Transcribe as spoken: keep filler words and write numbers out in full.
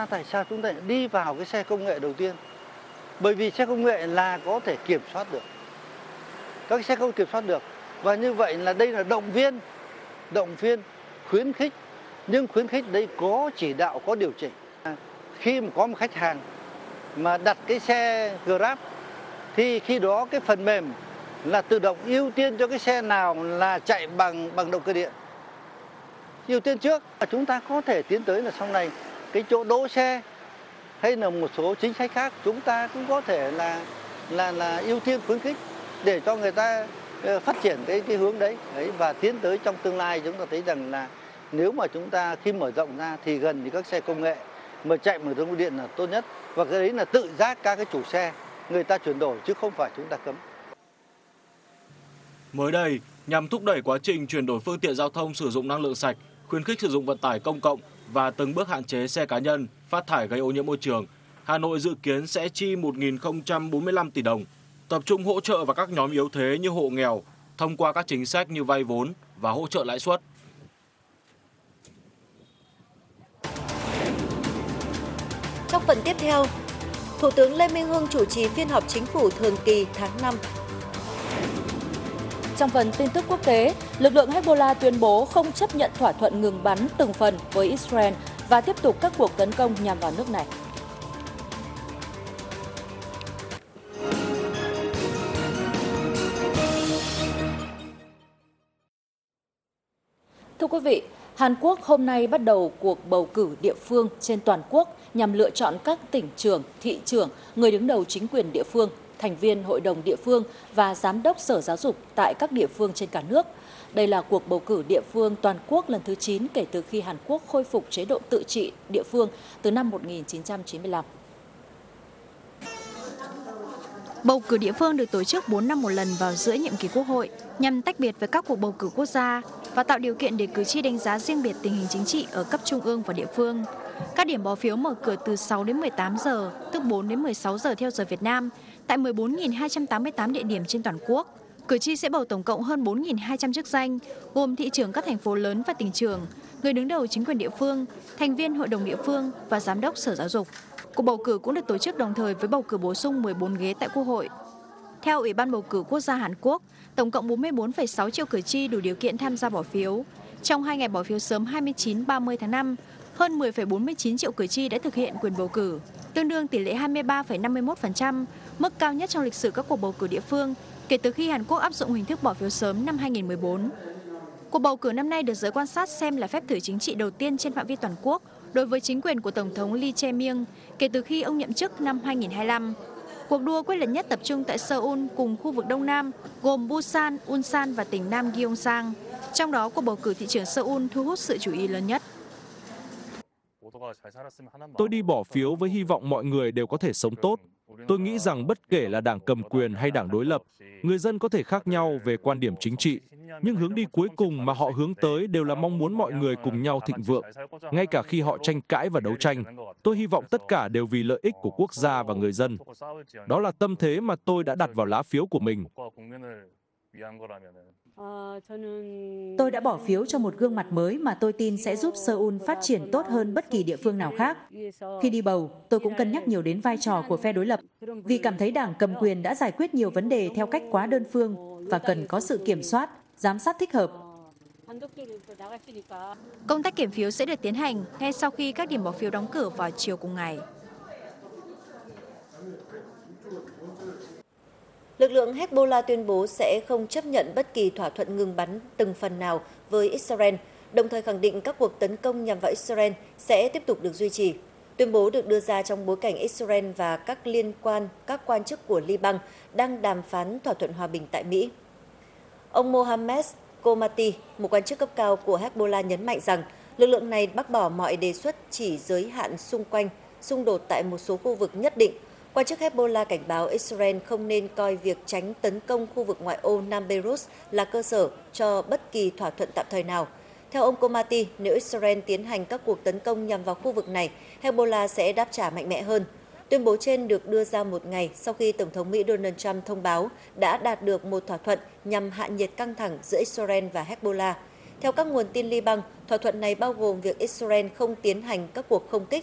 ta tại sao chúng ta lại đi vào cái xe công nghệ đầu tiên? Bởi vì xe công nghệ là có thể kiểm soát được. Các cái xe không kiểm soát được. Và như vậy là đây là động viên, động viên, khuyến khích. Nhưng khuyến khích đấy có chỉ đạo, có điều chỉnh. Khi mà có một khách hàng mà đặt cái xe Grab thì khi đó cái phần mềm là tự động ưu tiên cho cái xe nào là chạy bằng bằng động cơ điện. Ưu tiên trước. Chúng ta có thể tiến tới là sau này cái chỗ đỗ xe hay là một số chính sách khác chúng ta cũng có thể là là là ưu tiên khuyến khích để cho người ta phát triển cái cái hướng đấy. Đấy và tiến tới trong tương lai chúng ta thấy rằng là nếu mà chúng ta khi mở rộng ra thì gần như các xe công nghệ mà chạy bằng động cơ điện là tốt nhất, và cái đấy là tự giác các cái chủ xe người ta chuyển đổi chứ không phải chúng ta cấm. Mới đây, nhằm thúc đẩy quá trình chuyển đổi phương tiện giao thông sử dụng năng lượng sạch, khuyến khích sử dụng vận tải công cộng và từng bước hạn chế xe cá nhân phát thải gây ô nhiễm môi trường, Hà Nội dự kiến sẽ chi một nghìn không trăm bốn mươi lăm tỷ đồng, tập trung hỗ trợ vào các nhóm yếu thế như hộ nghèo thông qua các chính sách như vay vốn và hỗ trợ lãi suất. Trong phần tiếp theo, Thủ tướng Lê Minh Hưng chủ trì phiên họp chính phủ thường kỳ tháng năm. Trong phần tin tức quốc tế, lực lượng Hezbollah tuyên bố không chấp nhận thỏa thuận ngừng bắn từng phần với Israel và tiếp tục các cuộc tấn công nhằm vào nước này. Thưa quý vị, Hàn Quốc hôm nay bắt đầu cuộc bầu cử địa phương trên toàn quốc nhằm lựa chọn các tỉnh trưởng, thị trưởng, người đứng đầu chính quyền địa phương, thành viên hội đồng địa phương và giám đốc sở giáo dục tại các địa phương trên cả nước. Đây là cuộc bầu cử địa phương toàn quốc lần thứ chín kể từ khi Hàn Quốc khôi phục chế độ tự trị địa phương từ năm một nghìn chín trăm chín mươi lăm. Bầu cử địa phương được tổ chức bốn năm một lần vào giữa nhiệm kỳ quốc hội nhằm tách biệt với các cuộc bầu cử quốc gia và tạo điều kiện để cử tri đánh giá riêng biệt tình hình chính trị ở cấp trung ương và địa phương. Các điểm bỏ phiếu mở cửa từ sáu đến mười tám giờ, tức bốn đến mười sáu giờ theo giờ Việt Nam, tại mười bốn nghìn hai trăm tám mươi tám địa điểm trên toàn quốc. Cử tri sẽ bầu tổng cộng hơn bốn nghìn hai trăm chức danh, gồm thị trưởng các thành phố lớn và tỉnh trưởng, người đứng đầu chính quyền địa phương, thành viên hội đồng địa phương và giám đốc sở giáo dục. Cuộc bầu cử cũng được tổ chức đồng thời với bầu cử bổ sung mười bốn ghế tại Quốc hội. Theo Ủy ban bầu cử quốc gia Hàn Quốc, tổng cộng bốn mươi bốn phẩy sáu triệu cử tri đủ điều kiện tham gia bỏ phiếu. Trong hai ngày bỏ phiếu sớm hai mươi chín ba mươi tháng năm, hơn mười phẩy bốn mươi chín triệu cử tri đã thực hiện quyền bầu cử, tương đương tỷ lệ hai mươi ba phẩy năm mươi mốt phần trăm, mức cao nhất trong lịch sử các cuộc bầu cử địa phương kể từ khi Hàn Quốc áp dụng hình thức bỏ phiếu sớm năm hai nghìn không trăm mười bốn. Cuộc bầu cử năm nay được giới quan sát xem là phép thử chính trị đầu tiên trên phạm vi toàn quốc đối với chính quyền của Tổng thống Lee Jae-myung kể từ khi ông nhậm chức năm hai nghìn không trăm hai mươi lăm. Cuộc đua quyết liệt nhất tập trung tại Seoul cùng khu vực Đông Nam gồm Busan, Ulsan và tỉnh Nam Gyeongsang. Trong đó, cuộc bầu cử thị trưởng Seoul thu hút sự chú ý lớn nhất. Tôi đi bỏ phiếu với hy vọng mọi người đều có thể sống tốt. Tôi nghĩ rằng bất kể là đảng cầm quyền hay đảng đối lập, người dân có thể khác nhau về quan điểm chính trị, nhưng hướng đi cuối cùng mà họ hướng tới đều là mong muốn mọi người cùng nhau thịnh vượng. Ngay cả khi họ tranh cãi và đấu tranh, tôi hy vọng tất cả đều vì lợi ích của quốc gia và người dân. Đó là tâm thế mà tôi đã đặt vào lá phiếu của mình. Tôi đã bỏ phiếu cho một gương mặt mới mà tôi tin sẽ giúp Seoul phát triển tốt hơn bất kỳ địa phương nào khác. Khi đi bầu, tôi cũng cân nhắc nhiều đến vai trò của phe đối lập, vì cảm thấy đảng cầm quyền đã giải quyết nhiều vấn đề theo cách quá đơn phương và cần có sự kiểm soát, giám sát thích hợp. Công tác kiểm phiếu sẽ được tiến hành ngay sau khi các điểm bỏ phiếu đóng cửa vào chiều cùng ngày. Lực lượng Hezbollah tuyên bố sẽ không chấp nhận bất kỳ thỏa thuận ngừng bắn từng phần nào với Israel, đồng thời khẳng định các cuộc tấn công nhằm vào Israel sẽ tiếp tục được duy trì. Tuyên bố được đưa ra trong bối cảnh Israel và các liên quan, các quan chức của Liban đang đàm phán thỏa thuận hòa bình tại Mỹ. Ông Mohammed Komati, một quan chức cấp cao của Hezbollah nhấn mạnh rằng lực lượng này bác bỏ mọi đề xuất chỉ giới hạn xung quanh xung đột tại một số khu vực nhất định. Quan chức Hezbollah cảnh báo Israel không nên coi việc tránh tấn công khu vực ngoại ô Nam Beirut là cơ sở cho bất kỳ thỏa thuận tạm thời nào. Theo ông Komati, nếu Israel tiến hành các cuộc tấn công nhằm vào khu vực này, Hezbollah sẽ đáp trả mạnh mẽ hơn. Tuyên bố trên được đưa ra một ngày sau khi Tổng thống Mỹ Donald Trump thông báo đã đạt được một thỏa thuận nhằm hạ nhiệt căng thẳng giữa Israel và Hezbollah. Theo các nguồn tin Liban, thỏa thuận này bao gồm việc Israel không tiến hành các cuộc không kích